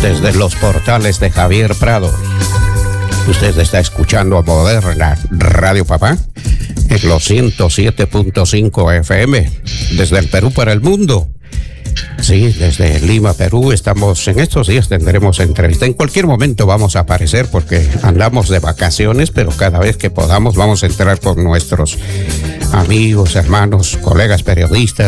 Desde los portales de Javier Prado, usted está escuchando a Moderna Radio Papá en los 107.5 FM, desde el Perú para el mundo. Sí, desde Lima, Perú, estamos en estos días, tendremos entrevista. En cualquier momento vamos a aparecer porque andamos de vacaciones, pero cada vez que podamos vamos a entrar con nuestros amigos, hermanos, colegas periodistas,